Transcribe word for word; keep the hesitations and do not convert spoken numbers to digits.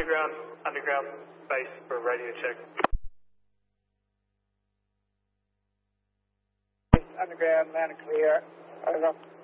underground, underground base for radio check. Underground, loud and clear. Over.